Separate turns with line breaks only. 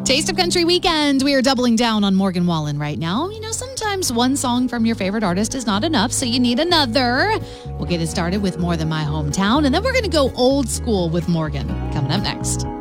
Taste of Country Weekend. We are doubling down on Morgan Wallen right now. You know, sometimes one song from your favorite artist is not enough, so you need another. We'll get it started with More Than My Hometown, and then we're going to go old school with Morgan. Coming up next.